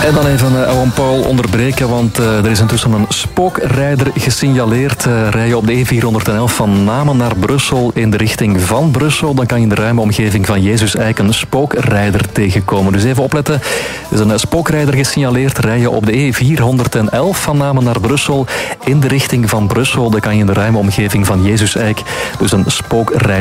En dan even Owen Paul onderbreken, want er is intussen een spookrijder gesignaleerd. Rij je op de E411 van Namen naar Brussel in de richting van Brussel, dan kan je in de ruime omgeving van Jezus-Eik een spookrijder tegenkomen. Dus even opletten, er is een spookrijder gesignaleerd. Rij je op de E411 van Namen naar Brussel in de richting van Brussel, dan kan je in de ruime omgeving van Jezus-Eik dus een spookrijder